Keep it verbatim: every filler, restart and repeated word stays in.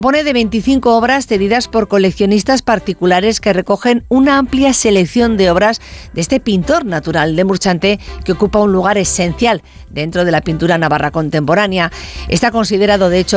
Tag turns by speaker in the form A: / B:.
A: Pone de veinticinco obras cedidas por coleccionistas particulares que recogen una amplia selección de obras de este pintor natural de Murchante, que ocupa un lugar esencial dentro de la pintura navarra contemporánea. Está considerado, de hecho,